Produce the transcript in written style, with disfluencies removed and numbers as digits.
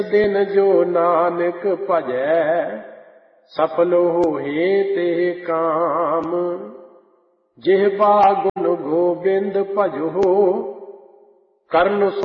दिन जो नानक भजै सफल होए ते काम। जिह्वा गुण गोबिंद भजो करन